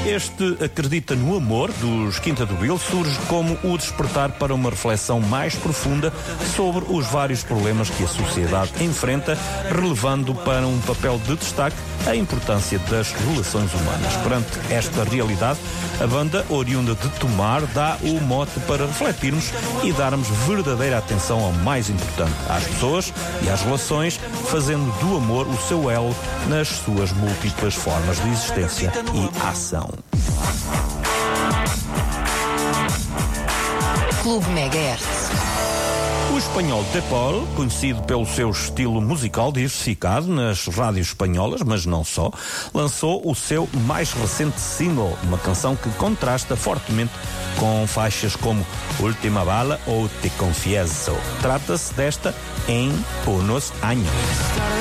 Este Acredita no Amor, dos Quinta do Vil, surge como o despertar para uma reflexão mais profunda sobre os vários problemas que a sociedade enfrenta, relevando para um papel de destaque a importância das relações humanas. Perante esta realidade, a banda, oriunda de Tomar, dá o mote para refletirmos e darmos verdadeira atenção ao mais importante, às pessoas e às relações, fazendo do amor o seu elo nas suas múltiplas formas de existência e ação. Clube Megahertz. O espanhol Te Pol, conhecido pelo seu estilo musical diversificado nas rádios espanholas, mas não só, lançou o seu mais recente single, uma canção que contrasta fortemente com faixas como Última Bala ou Te Confieso. Trata-se desta Em Unos Años.